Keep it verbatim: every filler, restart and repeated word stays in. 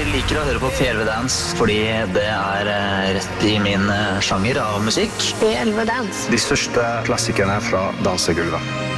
liker å høre på P elleve Dance fordi det er eh, rett i min eh, sjanger av musikk. P elleve Dance. De største klassikerne fra dansegulvet.